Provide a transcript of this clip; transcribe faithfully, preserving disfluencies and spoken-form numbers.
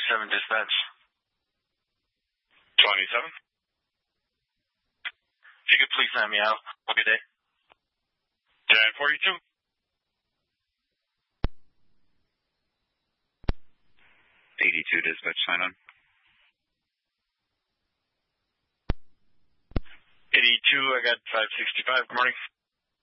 twenty-seven dispatch. twenty-seven? If you could please sign me out. Have a good day. ten forty-two. eighty-two dispatch, sign on. eighty-two, I got five sixty-five. Good morning.